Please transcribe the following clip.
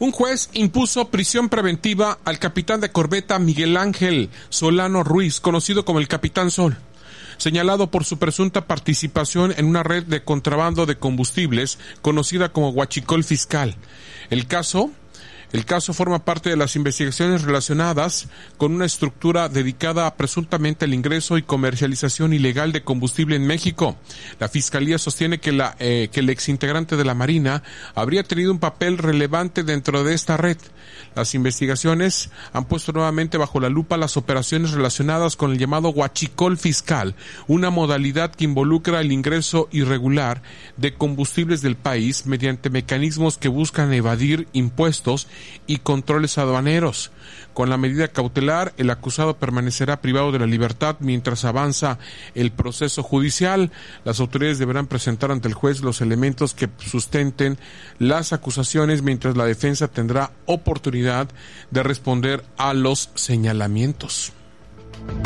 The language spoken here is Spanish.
Un juez impuso prisión preventiva al capitán de corbeta Miguel Ángel Solano Ruiz, conocido como el Capitán Sol, señalado por su presunta participación en una red de contrabando de combustibles conocida como Huachicol Fiscal. El caso forma parte de las investigaciones relacionadas con una estructura dedicada presuntamente al ingreso y comercialización ilegal de combustible en México. La Fiscalía sostiene que el exintegrante de la Marina habría tenido un papel relevante dentro de esta red. Las investigaciones han puesto nuevamente bajo la lupa las operaciones relacionadas con el llamado Huachicol Fiscal, una modalidad que involucra el ingreso irregular de combustibles del país mediante mecanismos que buscan evadir impuestos y controles aduaneros. Con la medida cautelar, el acusado permanecerá privado de la libertad mientras avanza el proceso judicial. Las autoridades deberán presentar ante el juez los elementos que sustenten las acusaciones, mientras la defensa tendrá oportunidad de responder a los señalamientos.